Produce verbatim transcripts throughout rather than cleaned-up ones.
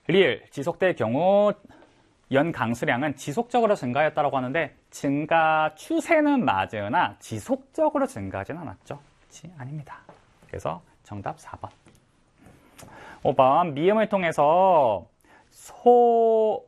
리을, 지속될 경우 연 강수량은 지속적으로 증가했다고 하는데 증가 추세는 맞으나 지속적으로 증가하지는 않았죠. 그렇지? 아닙니다. 그래서 정답 사 번. 오 번, 미음을 통해서 소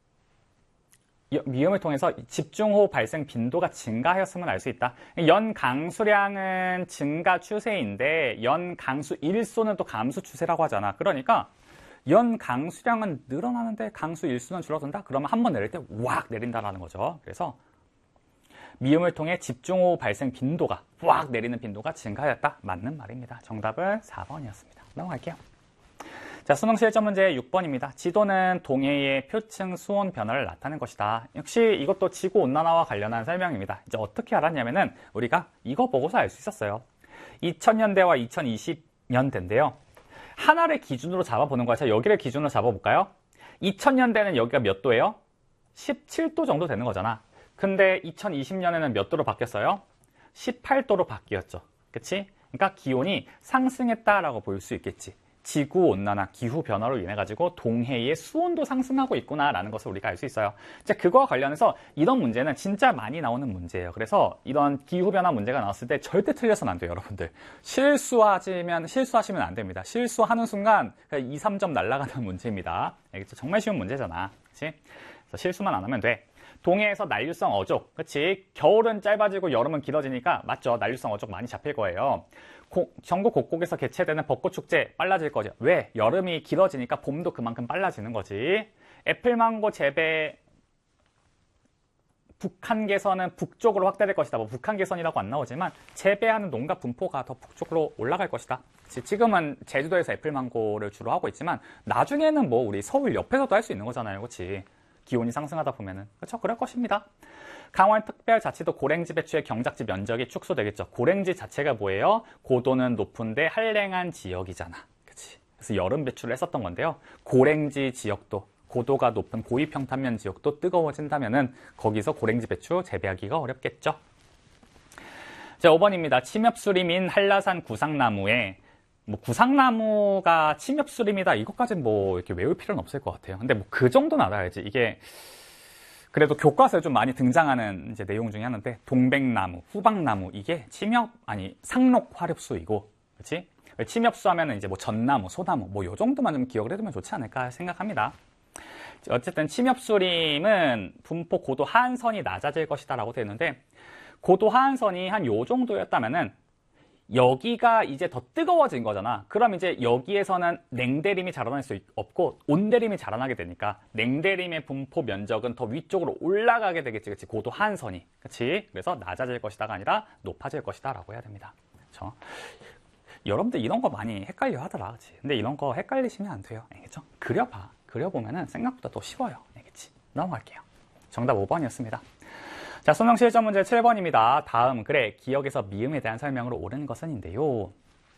미음을 통해서 집중호우 발생 빈도가 증가하였음을 알 수 있다. 연 강수량은 증가 추세인데 연 강수 일소는 또 감소 추세라고 하잖아. 그러니까 연 강수량은 늘어나는데 강수 일수는 줄어든다? 그러면 한 번 내릴 때 왁 내린다라는 거죠. 그래서 미음을 통해 집중호우 발생 빈도가 왁 내리는 빈도가 증가하였다. 맞는 말입니다. 정답은 사 번이었습니다. 넘어갈게요. 자, 수능 실전 문제 육 번입니다. 지도는 동해의 표층 수온 변화를 나타낸 것이다. 역시 이것도 지구온난화와 관련한 설명입니다. 이제 어떻게 알았냐면은 우리가 이거 보고서 알 수 있었어요. 이천 년대와 이천이십 년대인데요. 하나를 기준으로 잡아보는 거야. 자, 여기를 기준으로 잡아볼까요? 이천 년대는 여기가 몇 도예요? 십칠 도 정도 되는 거잖아. 근데 이천이십 년에는 몇 도로 바뀌었어요? 십팔 도로 바뀌었죠. 그치? 그러니까 기온이 상승했다라고 볼 수 있겠지. 지구온난화, 기후변화로 인해 가지고 동해의 수온도 상승하고 있구나라는 것을 우리가 알 수 있어요. 이제 그거와 관련해서 이런 문제는 진짜 많이 나오는 문제예요. 그래서 이런 기후변화 문제가 나왔을 때 절대 틀려서는 안 돼요, 여러분들. 실수하시면, 실수하시면 안 됩니다. 실수하는 순간 이, 삼 점 날아가는 문제입니다. 알겠죠? 정말 쉬운 문제잖아. 그치? 그래서 실수만 안 하면 돼. 동해에서 난류성 어족, 그치? 겨울은 짧아지고 여름은 길어지니까 맞죠? 난류성 어족 많이 잡힐 거예요. 고, 전국 곳곳에서 개최되는 벚꽃축제 빨라질 거죠. 왜? 여름이 길어지니까 봄도 그만큼 빨라지는 거지. 애플망고 재배 북한 개선은 북쪽으로 확대될 것이다. 뭐 북한 개선이라고 안 나오지만 재배하는 농가 분포가 더 북쪽으로 올라갈 것이다. 지금은 제주도에서 애플망고를 주로 하고 있지만 나중에는 뭐 우리 서울 옆에서도 할 수 있는 거잖아요. 그렇지? 기온이 상승하다 보면은. 그렇죠? 그럴 것입니다. 강원특별자치도 고랭지 배추의 경작지 면적이 축소되겠죠. 고랭지 자체가 뭐예요? 고도는 높은데 한랭한 지역이잖아. 그치? 그래서 여름 배추를 했었던 건데요. 고랭지 지역도, 고도가 높은 고위평탄면 지역도 뜨거워진다면은 거기서 고랭지 배추 재배하기가 어렵겠죠. 자, 오 번입니다. 침엽수림인 한라산 구상나무에 뭐 구상나무가 침엽수림이다 이것까지는 뭐 이렇게 외울 필요는 없을 것 같아요. 근데 뭐 그 정도는 알아야지. 이게 그래도 교과서에 좀 많이 등장하는 이제 내용 중에 하나인데 동백나무, 후박나무 이게 침엽 아니 상록 화렵수이고, 그렇지? 침엽수 하면은 이제 뭐 전나무, 소나무 뭐 요 정도만 좀 기억을 해두면 좋지 않을까 생각합니다. 어쨌든 침엽수림은 분포 고도 하한선이 낮아질 것이다라고 되어 있는데 고도 하한선이 한 요 정도였다면은 여기가 이제 더 뜨거워진 거잖아. 그럼 이제 여기에서는 냉대림이 자라날 수 없고 온대림이 자라나게 되니까 냉대림의 분포 면적은 더 위쪽으로 올라가게 되겠지. 그치? 고도 하한선이. 그치? 그래서 낮아질 것이다가 아니라 높아질 것이다 라고 해야 됩니다. 그쵸? 여러분들 이런 거 많이 헷갈려 하더라. 그치? 근데 이런 거 헷갈리시면 안 돼요. 알겠죠? 그려봐. 그려보면은 생각보다 더 쉬워요. 알겠지? 넘어갈게요. 정답 오 번이었습니다. 자, 수능 실전 문제 칠 번입니다. 다음, 그래, 기억에서 미음에 대한 설명으로 옳은 것은인데요.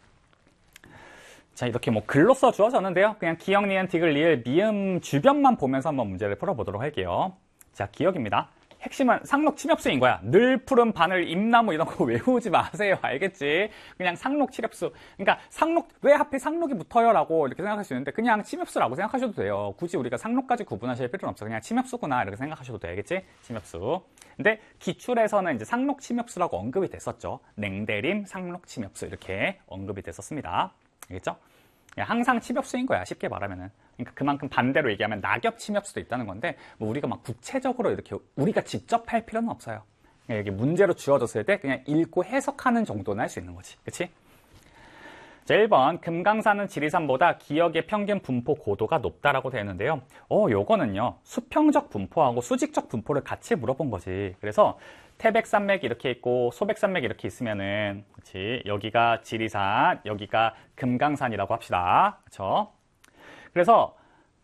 자, 이렇게 뭐 글로 써 주어졌는데요. 그냥 기억, 니은, 디귿, 리을, 미음 주변만 보면서 한번 문제를 풀어보도록 할게요. 자, 기억입니다. 핵심은 상록 침엽수인 거야. 늘 푸른 바늘, 임나무 이런 거 외우지 마세요. 알겠지? 그냥 상록 침엽수. 그러니까 상록, 왜 하필 상록이 붙어요? 라고 이렇게 생각할 수 있는데 그냥 침엽수라고 생각하셔도 돼요. 굳이 우리가 상록까지 구분하실 필요는 없어. 그냥 침엽수구나 이렇게 생각하셔도 돼. 알겠지? 침엽수. 근데 기출에서는 이제 상록 침엽수라고 언급이 됐었죠. 냉대림, 상록 침엽수 이렇게 언급이 됐었습니다. 알겠죠? 항상 침엽수인 거야. 쉽게 말하면은. 그러니까 그만큼 반대로 얘기하면 낙엽 침엽수도 있다는 건데 뭐 우리가 막 구체적으로 이렇게 우리가 직접 할 필요는 없어요. 이게 문제로 주어졌을 때 그냥 읽고 해석하는 정도는 할 수 있는 거지. 그치? 자, 일 번 금강산은 지리산보다 기역의 평균 분포 고도가 높다라고 되어 있는데요. 어, 요거는요. 수평적 분포하고 수직적 분포를 같이 물어본 거지. 그래서 태백산맥이 이렇게 있고 소백산맥이 이렇게 있으면은 그렇지? 여기가 지리산, 여기가 금강산이라고 합시다. 그렇죠? 그래서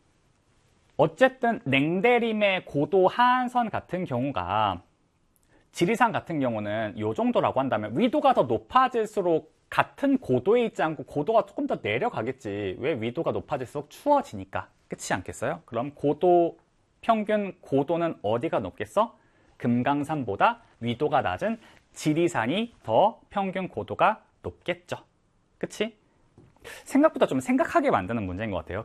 어쨌든 냉대림의 고도 하한선 같은 경우가 지리산 같은 경우는 이 정도라고 한다면 위도가 더 높아질수록 같은 고도에 있지 않고 고도가 조금 더 내려가겠지. 왜? 위도가 높아질수록 추워지니까. 그렇지 않겠어요? 그럼 고도 평균 고도는 어디가 높겠어? 금강산보다 위도가 낮은 지리산이 더 평균 고도가 높겠죠. 그치? 생각보다 좀 생각하게 만드는 문제인 것 같아요.